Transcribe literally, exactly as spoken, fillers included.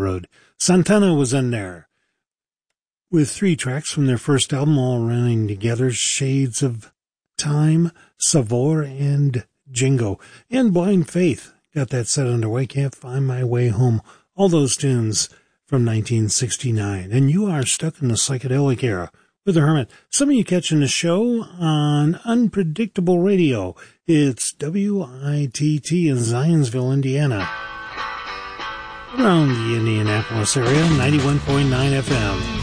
Railroad. Santana was in there with three tracks from their first album, all running together, Shades of Time, Savor, and Jingo. And Blind Faith got that set underway, Can't Find My Way Home. All those tunes from nineteen sixty-nine. And you are stuck in the psychedelic era with the Hermit. Some of you catching the show on Unpredictable Radio. It's W I T T in Zionsville, Indiana. Around the Indianapolis area, ninety-one point nine F M.